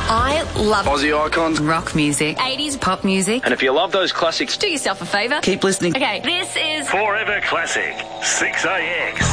I love Aussie icons, rock music, 80s pop music. and if you love those classics, Do yourself a favour. keep listening. Okay, this is Forever Classic, 6AX.